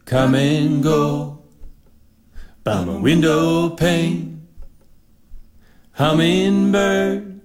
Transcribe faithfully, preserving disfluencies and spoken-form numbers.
come and go by my window pane. Hummingbird